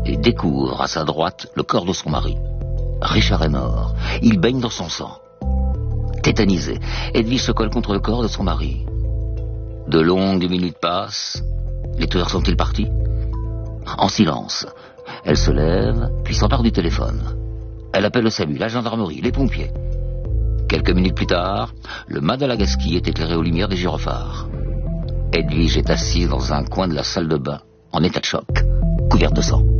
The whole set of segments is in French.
et découvre à sa droite le corps de son mari. Richard est mort. Il baigne dans son sang. Tétanisée, Edwige se colle contre le corps de son mari. De longues minutes passent. Les tueurs sont-ils partis? En silence, elle se lève, puis s'empare du téléphone. Elle appelle le SAMU, la gendarmerie, les pompiers. Quelques minutes plus tard, le mât de la Gasquille est éclairé aux lumières des gyrophares. Edwige est assise dans un coin de la salle de bain, en état de choc, couverte de sang.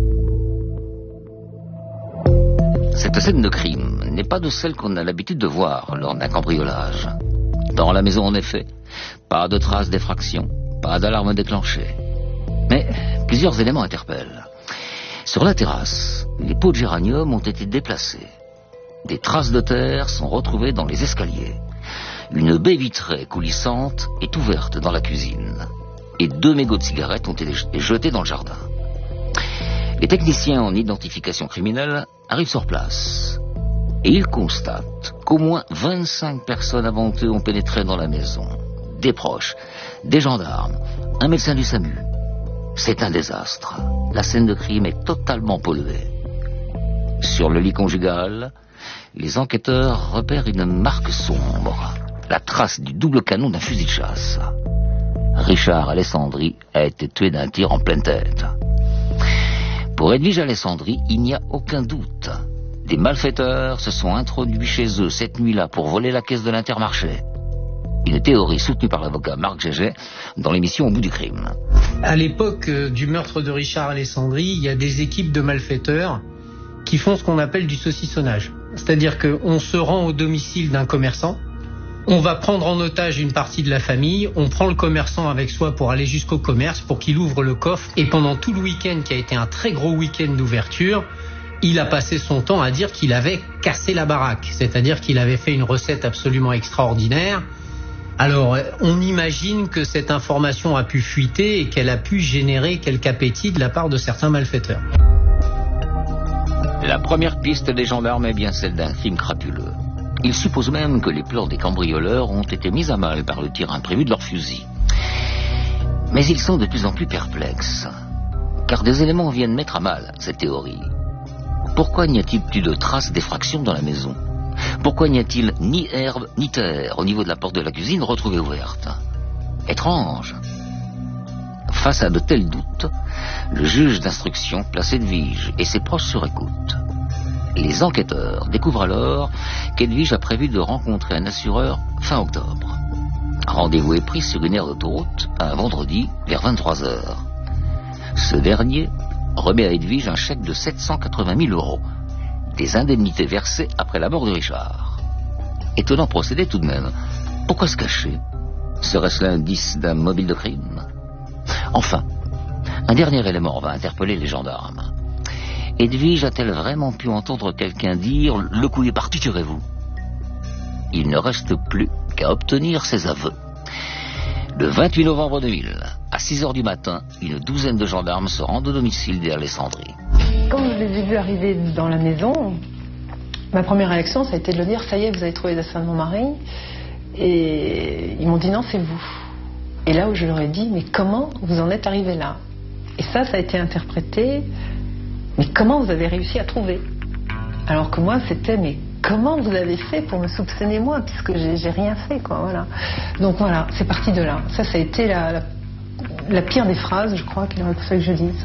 Cette scène de crime n'est pas de celle qu'on a l'habitude de voir lors d'un cambriolage. Dans la maison, en effet, pas de traces d'effraction, pas d'alarme déclenchée. Mais plusieurs éléments interpellent. Sur la terrasse, les pots de géranium ont été déplacés. Des traces de terre sont retrouvées dans les escaliers. Une baie vitrée coulissante est ouverte dans la cuisine. Et 2 mégots de cigarettes ont été jetés dans le jardin. Les techniciens en identification criminelle arrivent sur place. Et ils constatent qu'au moins 25 personnes avant eux ont pénétré dans la maison. Des proches, des gendarmes, un médecin du SAMU. C'est un désastre. La scène de crime est totalement polluée. Sur le lit conjugal, les enquêteurs repèrent une marque sombre, la trace du double canon d'un fusil de chasse. Richard Alessandri a été tué d'un tir en pleine tête. Pour Edwige Alessandri, il n'y a aucun doute. Des malfaiteurs se sont introduits chez eux cette nuit-là pour voler la caisse de l'Intermarché. Une théorie soutenue par l'avocat Marc Gégé dans l'émission Au bout du crime. À l'époque du meurtre de Richard Alessandri, il y a des équipes de malfaiteurs qui font ce qu'on appelle du saucissonnage. C'est-à-dire qu'on se rend au domicile d'un commerçant, on va prendre en otage une partie de la famille, on prend le commerçant avec soi pour aller jusqu'au commerce, pour qu'il ouvre le coffre, et pendant tout le week-end, qui a été un très gros week-end d'ouverture, il a passé son temps à dire qu'il avait cassé la baraque, c'est-à-dire qu'il avait fait une recette absolument extraordinaire. Alors, on imagine que cette information a pu fuiter et qu'elle a pu générer quelque appétit de la part de certains malfaiteurs. La première piste des gendarmes est bien celle d'un crime crapuleux. Ils supposent même que les plans des cambrioleurs ont été mis à mal par le tir imprévu de leur fusil. Mais ils sont de plus en plus perplexes, car des éléments viennent mettre à mal cette théorie. Pourquoi n'y a-t-il plus de traces d'effraction dans la maison? Pourquoi n'y a-t-il ni herbe ni terre au niveau de la porte de la cuisine retrouvée ouverte? Étrange. Face à de tels doutes, le juge d'instruction place Edwige et ses proches sur écoute. Les enquêteurs découvrent alors qu'Edwige a prévu de rencontrer un assureur fin octobre. Rendez-vous est pris sur une aire d'autoroute un vendredi vers 23h. Ce dernier remet à Edwige un chèque de 780 000 €, des indemnités versées après la mort de Richard. Étonnant procédé tout de même. Pourquoi se cacher? Serait-ce l'indice d'un mobile de crime? Enfin, un dernier élément va interpeller les gendarmes. Edwige a-t-elle vraiment pu entendre quelqu'un dire « Le coup est parti, tirez-vous » Il ne reste plus qu'à obtenir ses aveux. Le 28 novembre 2000, à 6h du matin, une douzaine de gendarmes se rendent au domicile d'Alessandri. Quand je les ai vus arriver dans la maison, ma première réaction, ça a été de leur dire « Ça y est, vous avez trouvé l'assassin de mon mari ?» Et ils m'ont dit « Non, c'est vous ». Et là où je leur ai dit « Mais comment vous en êtes arrivé là ?» Et ça a été interprété « Mais comment vous avez réussi à trouver ?» Alors que moi, c'était « Mais comment vous avez fait pour me soupçonner moi, puisque j'ai rien fait, quoi, voilà. » Donc voilà, c'est parti de là. Ça a été la pire des phrases, je crois, qu'il aurait fallu que je dise.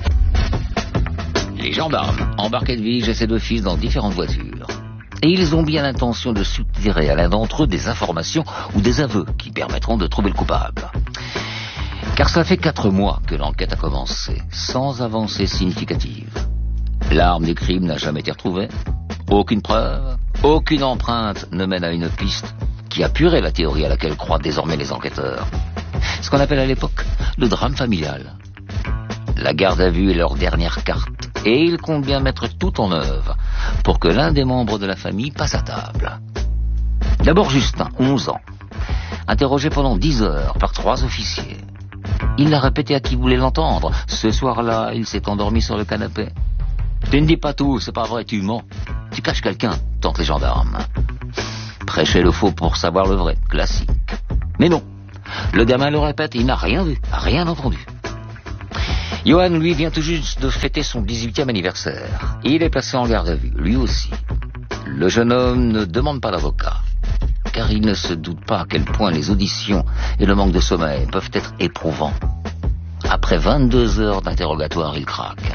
Les gendarmes embarquent Edwige et ses 2 fils dans différentes voitures. Et ils ont bien l'intention de soutirer à l'un d'entre eux des informations ou des aveux qui permettront de trouver le coupable. Car ça fait 4 mois que l'enquête a commencé, sans avancée significative. L'arme du crime n'a jamais été retrouvée. Aucune preuve, aucune empreinte ne mène à une piste qui appuierait la théorie à laquelle croient désormais les enquêteurs. Ce qu'on appelle à l'époque le drame familial. La garde à vue est leur dernière carte et ils comptent bien mettre tout en œuvre pour que l'un des membres de la famille passe à table. D'abord Justin, 11 ans, interrogé pendant 10 heures par 3 officiers. Il l'a répété à qui voulait l'entendre. Ce soir-là, il s'est endormi sur le canapé. Tu ne dis pas tout, c'est pas vrai, tu mens. Tu caches quelqu'un, tentent les gendarmes. Prêcher le faux pour savoir le vrai, classique. Mais non, le gamin le répète, il n'a rien vu, rien entendu. Johan, lui, vient tout juste de fêter son 18e anniversaire. Il est placé en garde à vue, lui aussi. Le jeune homme ne demande pas d'avocat, car il ne se doute pas à quel point les auditions et le manque de sommeil peuvent être éprouvants. Après 22 heures d'interrogatoire, il craque.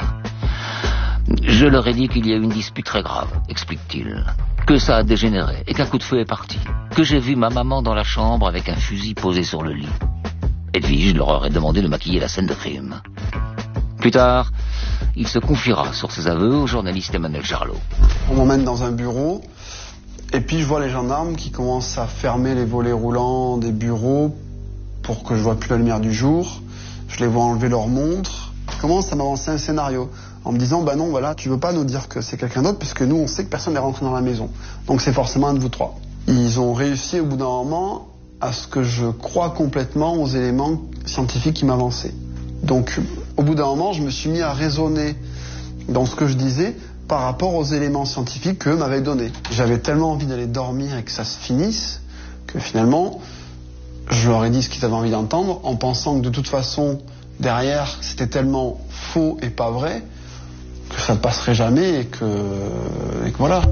Je leur ai dit qu'il y a eu une dispute très grave, explique-t-il. Que ça a dégénéré et qu'un coup de feu est parti. Que j'ai vu ma maman dans la chambre avec un fusil posé sur le lit. Edwige leur aurait demandé de maquiller la scène de crime. Plus tard, il se confiera sur ses aveux au journaliste Emmanuel Charlot. On m'emmène dans un bureau et puis je vois les gendarmes qui commencent à fermer les volets roulants des bureaux pour que je vois plus la lumière du jour. Je les vois enlever leur montre. Ils commencent à m'avancer un scénario en me disant bah non voilà tu veux pas nous dire que c'est quelqu'un d'autre puisque nous on sait que personne n'est rentré dans la maison. Donc c'est forcément un de vous trois. Ils ont réussi au bout d'un moment à ce que je croie complètement aux éléments scientifiques qui m'avançaient. Donc au bout d'un moment je me suis mis à raisonner dans ce que je disais par rapport aux éléments scientifiques qu'eux m'avaient donnés. J'avais tellement envie d'aller dormir et que ça se finisse que finalement je leur ai dit ce qu'ils avaient envie d'entendre en pensant que de toute façon derrière c'était tellement faux et pas vrai que ça ne passerait jamais et que voilà.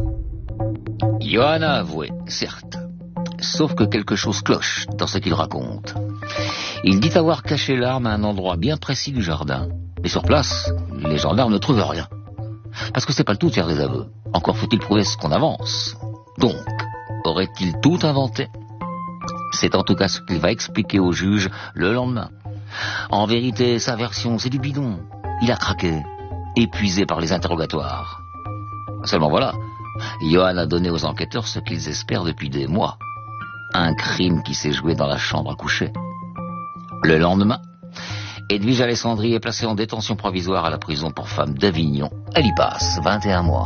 Johan a avoué, certes. Sauf que quelque chose cloche dans ce qu'il raconte. Il dit avoir caché l'arme à un endroit bien précis du jardin. Mais sur place, les gendarmes ne trouvent rien. Parce que c'est pas le tout de faire des aveux. Encore faut-il prouver ce qu'on avance. Donc, aurait-il tout inventé? C'est en tout cas ce qu'il va expliquer au juge le lendemain. En vérité, sa version, c'est du bidon. Il a craqué, épuisé par les interrogatoires. Seulement voilà, Johan a donné aux enquêteurs ce qu'ils espèrent depuis des mois. Un crime qui s'est joué dans la chambre à coucher. Le lendemain, Edwige Alessandri est placée en détention provisoire à la prison pour femmes d'Avignon. Elle y passe 21 mois.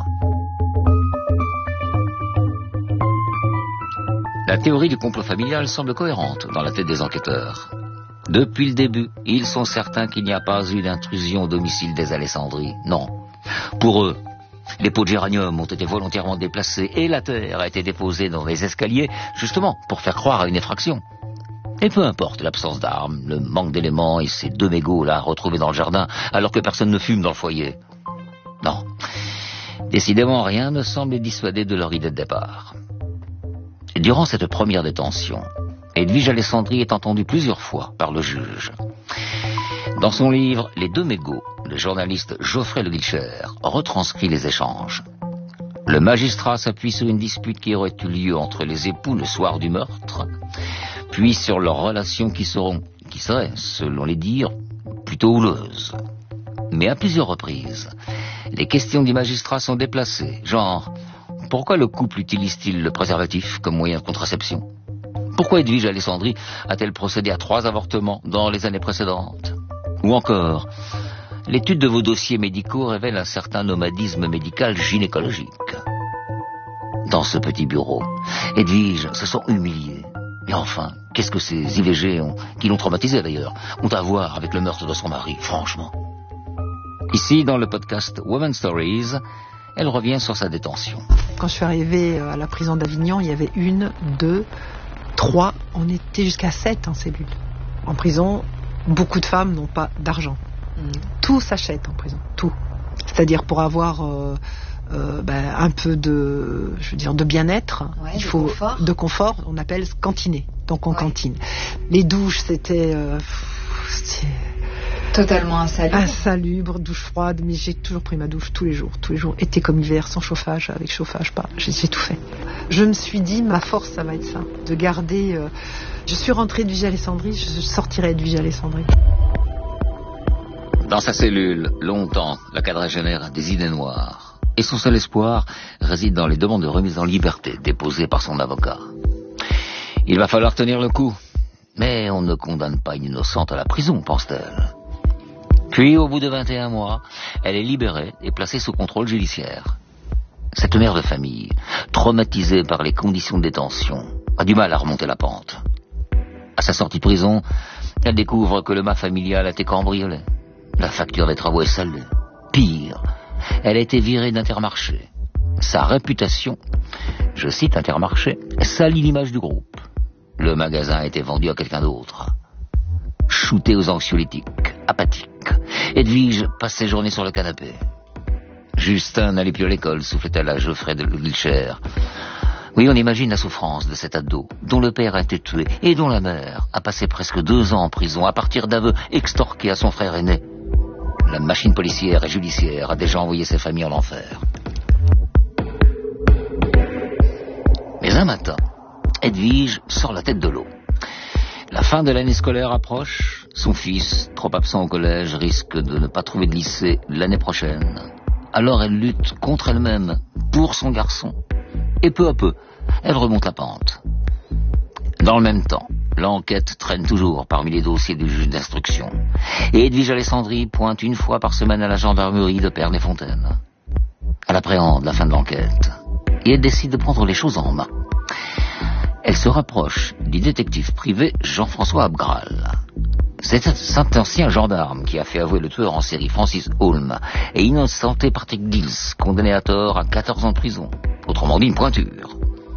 La théorie du complot familial semble cohérente dans la tête des enquêteurs. Depuis le début, ils sont certains qu'il n'y a pas eu d'intrusion au domicile des Alessandri. Non. Pour eux, les pots de géranium ont été volontairement déplacés et la terre a été déposée dans les escaliers, justement pour faire croire à une effraction. Et peu importe l'absence d'armes, le manque d'éléments et ces 2 mégots là retrouvés dans le jardin, alors que personne ne fume dans le foyer. Non. Décidément, rien ne semble les dissuader de leur idée de départ. Durant cette première détention, Edwige Alessandri est entendue plusieurs fois par le juge. Dans son livre « Les 2 mégots », le journaliste Geoffrey Le Guilcher retranscrit les échanges. Le magistrat s'appuie sur une dispute qui aurait eu lieu entre les époux le soir du meurtre, puis sur leurs relations qui seraient, selon les dires, plutôt houleuses. Mais à plusieurs reprises, les questions du magistrat sont déplacées, genre « Pourquoi le couple utilise-t-il le préservatif comme moyen de contraception ? Pourquoi Edwige Alessandri a-t-elle procédé à 3 avortements dans les années précédentes ? Ou encore, l'étude de vos dossiers médicaux révèle un certain nomadisme médical gynécologique. » Dans ce petit bureau, Edwige se sent humiliée. Et enfin, qu'est-ce que ces IVG, qui l'ont traumatisée d'ailleurs, ont à voir avec le meurtre de son mari, franchement? Ici, dans le podcast Women Stories, elle revient sur sa détention. Quand je suis arrivée à la prison d'Avignon, il y avait 1, 2, 3, on était jusqu'à 7 en cellule. En prison, beaucoup de femmes n'ont pas d'argent. Tout s'achète en prison, tout. C'est-à-dire pour avoir un peu de, de bien-être, il faut de confort, on appelle cantiner. Donc on cantine. Les douches, c'était totalement insalubre. Insalubre, douche froide, mais j'ai toujours pris ma douche tous les jours, été comme hiver, sans chauffage, avec chauffage, pas. J'ai tout fait. Je me suis dit, ma force, ça va être ça, de garder. Je suis rentrée Edwige Alessandri, je sortirai Edwige Alessandri. Dans sa cellule, longtemps, la quadragénaire a des idées noires. Et son seul espoir réside dans les demandes de remise en liberté déposées par son avocat. Il va falloir tenir le coup. Mais on ne condamne pas une innocente à la prison, pense-t-elle. Puis, au bout de 21 mois, elle est libérée et placée sous contrôle judiciaire. Cette mère de famille, traumatisée par les conditions de détention, a du mal à remonter la pente. À sa sortie de prison, elle découvre que le mât familial a été cambriolé. La facture des travaux est salée. Pire, elle a été virée d'Intermarché. Sa réputation, je cite Intermarché, salit l'image du groupe. Le magasin a été vendu à quelqu'un d'autre. Shootée aux anxiolytiques, apathique, Edwige passe ses journées sur le canapé. Justin n'allait plus à l'école, soufflait à la Geoffrey de Wilcher. Oui, on imagine la souffrance de cet ado, dont le père a été tué et dont la mère a passé presque 2 ans en prison à partir d'aveux extorqués à son frère aîné. La machine policière et judiciaire a déjà envoyé ses familles en enfer. Mais un matin, Edwige sort la tête de l'eau. La fin de l'année scolaire approche. Son fils, trop absent au collège, risque de ne pas trouver de lycée l'année prochaine. Alors elle lutte contre elle-même, pour son garçon. Et peu à peu, elle remonte la pente. Dans le même temps, l'enquête traîne toujours parmi les dossiers du juge d'instruction. Et Edwige Alessandri pointe une fois par semaine à la gendarmerie de Pernay-Fontaine. Elle appréhende la fin de l'enquête. Et elle décide de prendre les choses en main. Elle se rapproche du détective privé Jean-François Abgral. C'est cet ancien gendarme qui a fait avouer le tueur en série Francis Holm et innocenté Patrick Dills, condamné à tort à 14 ans de prison. Autrement dit, une pointure.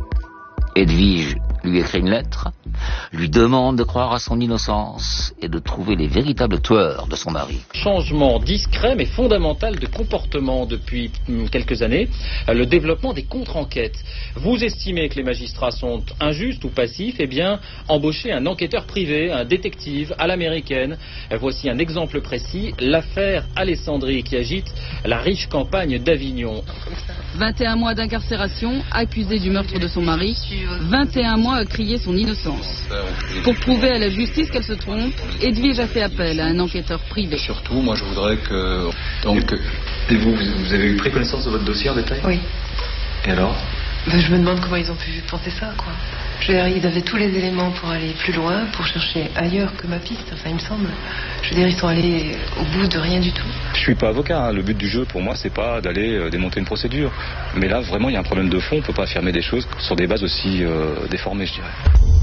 Edwige lui écrit une lettre, lui demande de croire à son innocence et de trouver les véritables tueurs de son mari. Changement discret mais fondamental de comportement depuis quelques années, le développement des contre-enquêtes. Vous estimez que les magistrats sont injustes ou passifs? Eh bien, embauchez un enquêteur privé, un détective à l'américaine. Voici un exemple précis, l'affaire Alessandri qui agite la riche campagne d'Avignon. 21 mois d'incarcération, accusé du meurtre de son mari, 21 mois à crier son innocence. Pour prouver à la justice qu'elle se trompe, Edwige a fait appel à un enquêteur privé. Surtout, moi je voudrais que... Donc, et vous avez pris connaissance de votre dossier en détail? Oui. Et alors? Je me demande comment ils ont pu penser ça, quoi. Je veux dire, ils avaient tous les éléments pour aller plus loin, pour chercher ailleurs que ma piste, enfin il me semble. Je veux dire, ils sont allés au bout de rien du tout. Je suis pas avocat, hein. Le but du jeu pour moi c'est pas d'aller démonter une procédure. Mais là vraiment il y a un problème de fond, on peut pas affirmer des choses sur des bases aussi déformées, je dirais.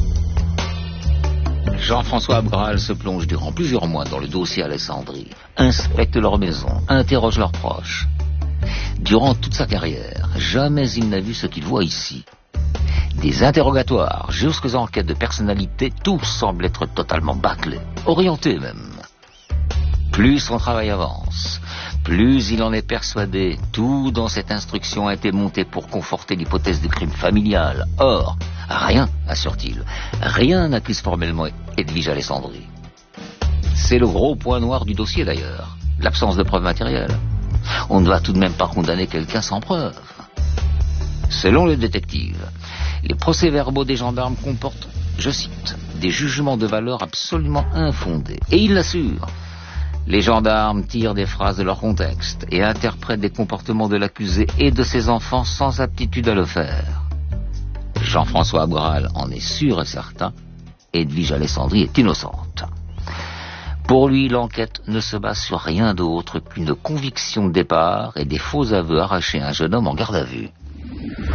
Jean-François Abgral se plonge durant plusieurs mois dans le dossier Alessandri, inspecte leur maison, interroge leurs proches. Durant toute sa carrière, jamais il n'a vu ce qu'il voit ici. Des interrogatoires jusqu'aux enquêtes de personnalité, tout semble être totalement bâclé, orienté même. Plus son travail avance, plus il en est persuadé, tout dans cette instruction a été monté pour conforter l'hypothèse du crime familial. Or, rien, assure-t-il, rien n'accuse formellement Edwige Alessandri. C'est le gros point noir du dossier d'ailleurs, l'absence de preuves matérielles. On ne va tout de même pas condamner quelqu'un sans preuve. Selon le détective, les procès-verbaux des gendarmes comportent, je cite, des jugements de valeur absolument infondés. Et il l'assure. Les gendarmes tirent des phrases de leur contexte et interprètent des comportements de l'accusé et de ses enfants sans aptitude à le faire. Jean-François Abgral en est sûr et certain. Edwige Alessandri est innocente. Pour lui, l'enquête ne se base sur rien d'autre qu'une conviction de départ et des faux aveux arrachés à un jeune homme en garde à vue.